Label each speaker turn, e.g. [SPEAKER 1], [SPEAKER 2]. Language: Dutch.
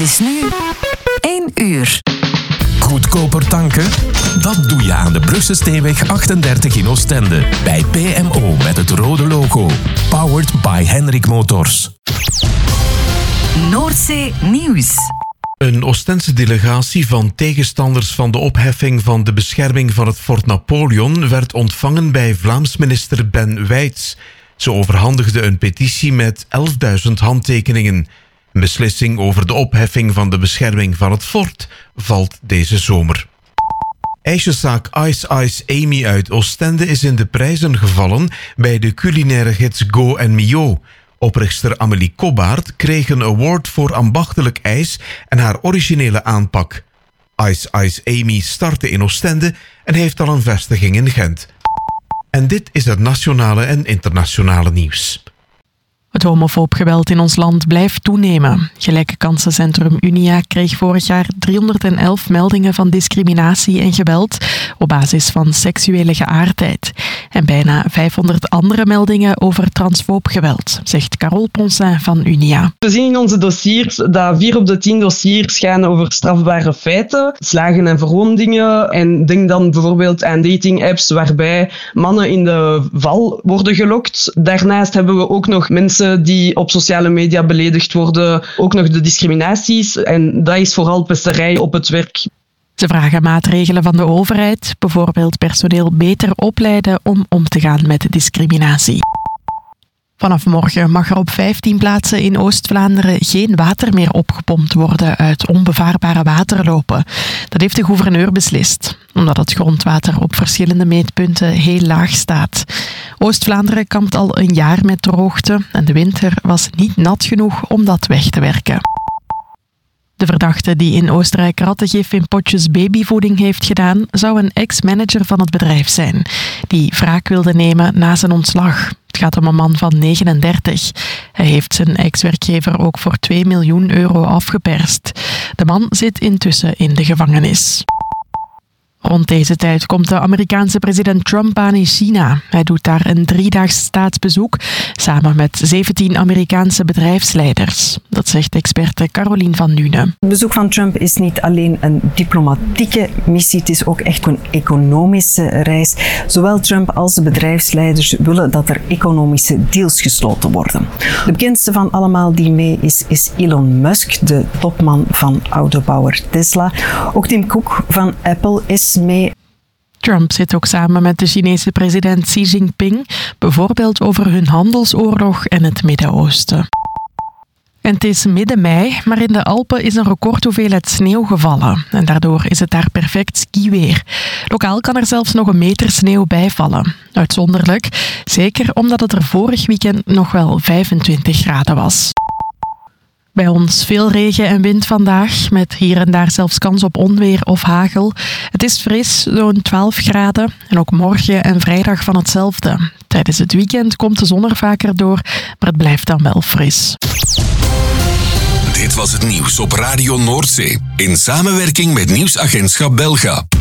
[SPEAKER 1] is nu 1 uur.
[SPEAKER 2] Goedkoper tanken? Dat doe je aan de Brugse Steenweg 38 in Oostende. Bij PMO met het rode logo. Powered by Henrik Motors.
[SPEAKER 1] Noordzee Nieuws.
[SPEAKER 3] Een Oostense delegatie van tegenstanders van de opheffing van de bescherming van het Fort Napoleon werd ontvangen bij Vlaams minister Ben Wijts. Ze overhandigde een petitie met 11.000 handtekeningen. Een beslissing over de opheffing van de bescherming van het fort valt deze zomer. Ijsjeszaak Ice Ice Amy uit Oostende is in de prijzen gevallen bij de culinaire gids Go & Mio. Oprichter Amélie Kobbaert kreeg een award voor ambachtelijk ijs en haar originele aanpak. Ice Ice Amy startte in Oostende en heeft al een vestiging in Gent. En dit is het nationale en internationale nieuws.
[SPEAKER 4] Het homofoob geweld in ons land blijft toenemen. Gelijke Kansencentrum Unia kreeg vorig jaar 311 meldingen van discriminatie en geweld op basis van seksuele geaardheid. En bijna 500 andere meldingen over transfoob geweld, zegt Carole Ponsin van Unia.
[SPEAKER 5] We zien in onze dossiers dat 4 op de 10 dossiers gaan over strafbare feiten, slagen en verwondingen. En denk dan bijvoorbeeld aan dating-apps waarbij mannen in de val worden gelokt. Daarnaast hebben we ook nog mensen die op sociale media beledigd worden, ook nog de discriminaties. En dat is vooral pesterij op het werk.
[SPEAKER 4] Ze vragen maatregelen van de overheid, bijvoorbeeld personeel beter opleiden om te gaan met discriminatie. Vanaf morgen mag er op 15 plaatsen in Oost-Vlaanderen geen water meer opgepompt worden uit onbevaarbare waterlopen. Dat heeft de gouverneur beslist, omdat het grondwater op verschillende meetpunten heel laag staat. Oost-Vlaanderen kampt al een jaar met droogte en de winter was niet nat genoeg om dat weg te werken. De verdachte die in Oostenrijk rattengif in potjes babyvoeding heeft gedaan, zou een ex-manager van het bedrijf zijn, die wraak wilde nemen na zijn ontslag. Het gaat om een man van 39. Hij heeft zijn ex-werkgever ook voor 2 miljoen euro afgeperst. De man zit intussen in de gevangenis. Rond deze tijd komt de Amerikaanse president Trump aan in China. Hij doet daar een 3-daags staatsbezoek samen met 17 Amerikaanse bedrijfsleiders. Dat zegt experte Caroline van Nuenen.
[SPEAKER 6] Het bezoek van Trump is niet alleen een diplomatieke missie, het is ook echt een economische reis. Zowel Trump als de bedrijfsleiders willen dat er economische deals gesloten worden. De bekendste van allemaal die mee is Elon Musk, de topman van autobouwer Tesla. Ook Tim Cook van Apple is mee.
[SPEAKER 4] Trump zit ook samen met de Chinese president Xi Jinping, bijvoorbeeld over hun handelsoorlog en het Midden-Oosten. En het is midden mei, maar in de Alpen is een recordhoeveelheid sneeuw gevallen. En daardoor is het daar perfect skiweer. Lokaal kan er zelfs nog 1 meter sneeuw bijvallen. Uitzonderlijk, zeker omdat het er vorig weekend nog wel 25 graden was. Bij ons veel regen en wind vandaag, met hier en daar zelfs kans op onweer of hagel. Het is fris, zo'n 12 graden. En ook morgen en vrijdag van hetzelfde. Tijdens het weekend komt de zon er vaker door, maar het blijft dan wel fris.
[SPEAKER 2] Dit was het nieuws op Radio Noordzee. In samenwerking met Nieuwsagentschap Belga.